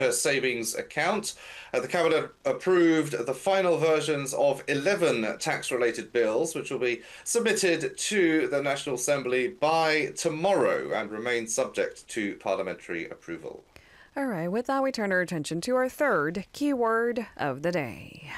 savings account. The cabinet approved the final versions of 11 tax-related bills, which will be submitted to the National Assembly by tomorrow and remain subject to parliamentary approval. All right, with that, we turn our attention to our third keyword of the day.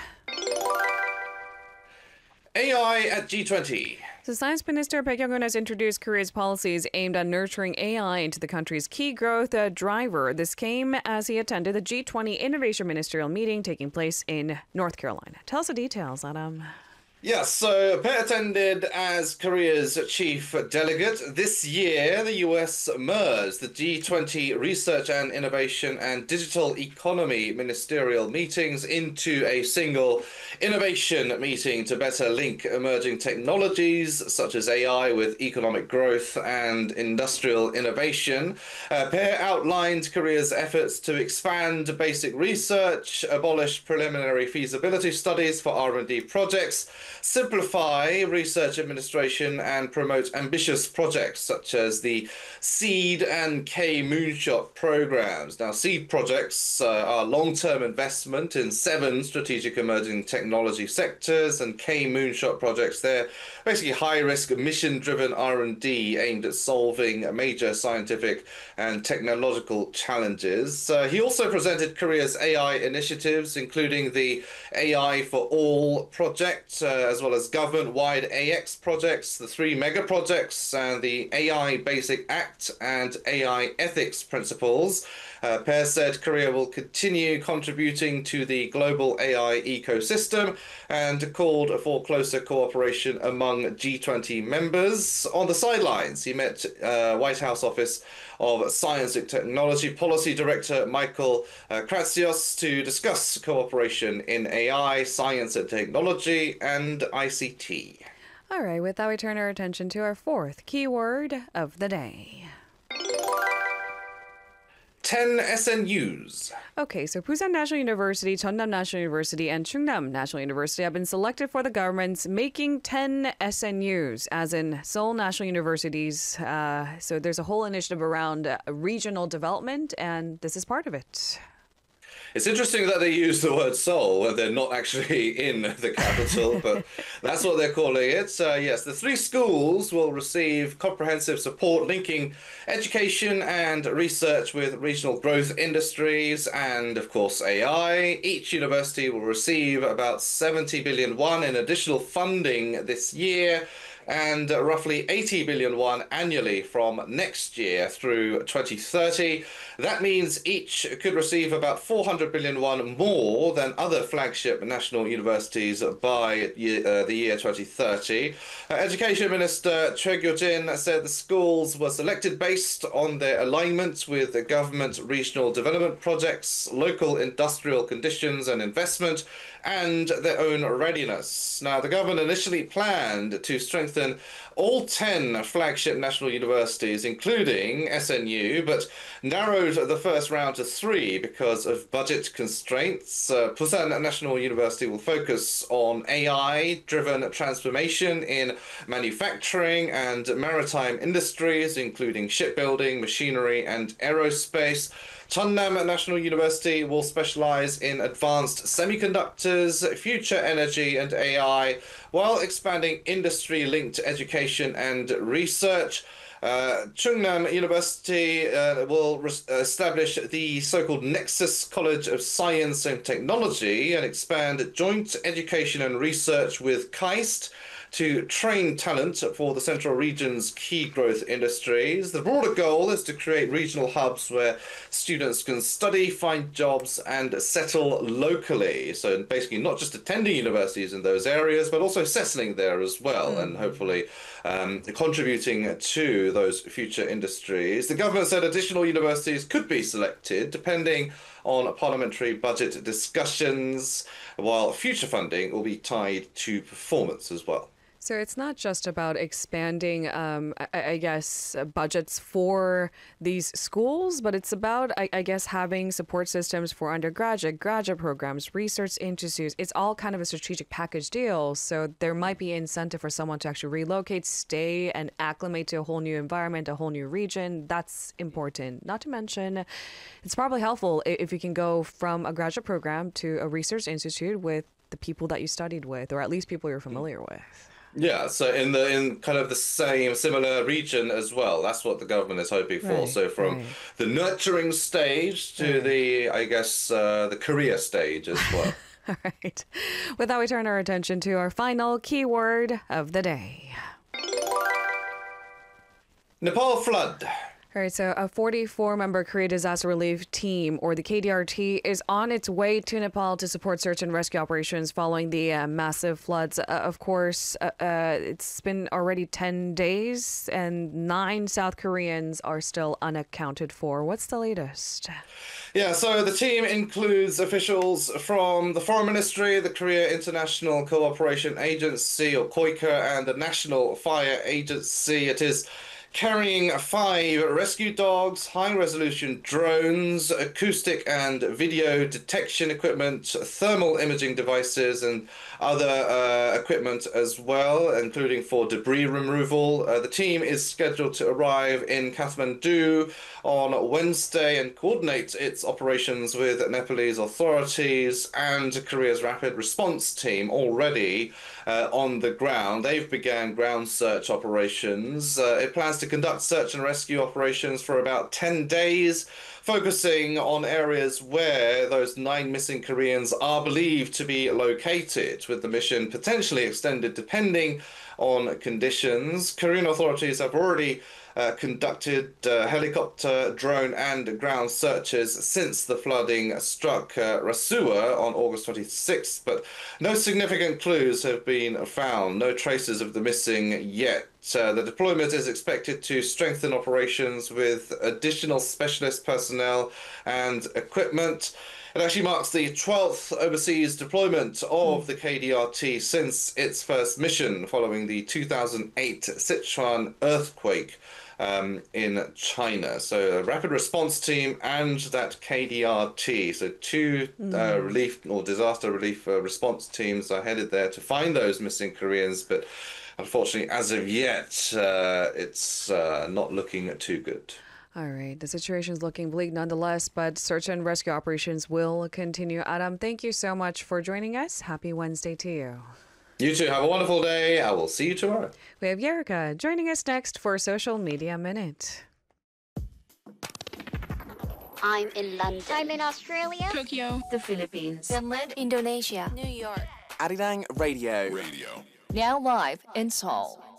AI at G20. So Science Minister Baek Young-hoon has introduced Korea's policies aimed at nurturing AI into the country's key growth driver. This came as he attended the G20 Innovation Ministerial meeting taking place in North Carolina. Tell us the details, Adam. Yes, so Bae attended as Korea's chief delegate. This year, the US merged the G20 Research and Innovation and Digital Economy Ministerial meetings into a single innovation meeting to better link emerging technologies such as AI with economic growth and industrial innovation. Bae outlined Korea's efforts to expand basic research, abolish preliminary feasibility studies for R&D projects, simplify research administration and promote ambitious projects such as the SEED and K Moonshot programs. Now, SEED projects are long-term investment in 7 strategic emerging technology sectors, and K Moonshot projects, they're basically high-risk, mission-driven R&D aimed at solving major scientific and technological challenges. He also presented Korea's AI initiatives, including the AI for All project, as well as government-wide AX projects, the 3 mega projects, and the AI Basic Act and AI ethics principles. Bae said Korea will continue contributing to the global AI ecosystem and called for closer cooperation among G20 members. On the sidelines, he met White House Office of Science and Technology Policy Director Michael Kratsios to discuss cooperation in AI, science and technology, and ICT. All right, with that, we turn our attention to our fourth keyword of the day. 10 SNUs. Okay, so Busan National University, Jeonnam National University, and Chungnam National University have been selected for the government's Making 10 SNUs, as in Seoul National Universities. So there's a whole initiative around regional development, and this is part of it. It's interesting that they use the word Seoul when they're not actually in the capital, but that's what they're calling it. Yes, the 3 schools will receive comprehensive support linking education and research with regional growth industries and, of course, AI. Each university will receive about 70 billion won in additional funding this year, and roughly 80 billion won annually from next year through 2030. That means each could receive about 400 billion won more than other flagship national universities by the year 2030. Education Minister Choi Kyo-jin said the schools were selected based on their alignment with the government regional development projects, local industrial conditions and investment, and their own readiness. Now, the government initially planned to strengthen all 10 flagship national universities, including SNU, but narrowed the first round to 3 because of budget constraints. Busan National University will focus on AI-driven transformation in manufacturing and maritime industries, including shipbuilding, machinery, and aerospace. Jeonnam National University will specialize in advanced semiconductors, future energy, and AI, while expanding industry-linked education and research. Chungnam University will establish the so-called Nexus College of Science and Technology and expand joint education and research with KAIST to train talent for the central region's key growth industries. The broader goal is to create regional hubs where students can study, find jobs, and settle locally. So basically not just attending universities in those areas, but also settling there as well, and hopefully contributing to those future industries. The government said additional universities could be selected depending on parliamentary budget discussions, while future funding will be tied to performance as well. So it's not just about expanding, I guess, budgets for these schools, but it's about, I guess, having support systems for undergraduate, graduate programs, research institutes. It's all kind of a strategic package deal. So there might be incentive for someone to actually relocate, stay, and acclimate to a whole new environment, a whole new region. That's important. Not to mention, it's probably helpful if you can go from a graduate program to a research institute with the people that you studied with, or at least people you're familiar with. Yeah, so in kind of the same similar region as well. That's what the government is hoping for. Right, So from right. the nurturing stage to the, I guess, the career stage as well. All right. With that, we turn our attention to our final keyword of the day. Nepal flood. All right, so a 44-member Korea Disaster Relief Team, or the KDRT, is on its way to Nepal to support search and rescue operations following the massive floods. Of course, it's been already 10 days, and 9 South Koreans are still unaccounted for. What's the latest? Yeah, so the team includes officials from the Foreign Ministry, the Korea International Cooperation Agency, or KOICA, and the National Fire Agency. It is carrying 5 rescue dogs, high-resolution drones, acoustic and video detection equipment, thermal imaging devices, and other equipment as well, including for debris removal. The team is scheduled to arrive in Kathmandu on Wednesday and coordinate its operations with Nepalese authorities and Korea's rapid response team already on the ground. They've began ground search operations. It plans to conduct search and rescue operations for about 10 days, focusing on areas where those 9 missing Koreans are believed to be located, with the mission potentially extended depending on conditions. Korean authorities have already conducted helicopter, drone, and ground searches since the flooding struck Rasua on August 26th, but no significant clues have been found, no traces of the missing yet. The deployment is expected to strengthen operations with additional specialist personnel and equipment. It actually marks the 12th overseas deployment of the KDRT since its first mission following the 2008 Sichuan earthquake in China. So a rapid response team and that KDRT. So 2 relief or disaster relief response teams are headed there to find those missing Koreans, but unfortunately, as of yet, it's not looking too good. All right, the situation's looking bleak nonetheless, but search and rescue operations will continue. Adam, thank you so much for joining us. Happy Wednesday to you. You too. Have a wonderful day. I will see you tomorrow. We have Yerika joining us next for Social Media Minute. I'm in London. I'm in Australia. Tokyo. The Philippines. Finland. Indonesia. New York. Arirang Radio. Now live in Seoul.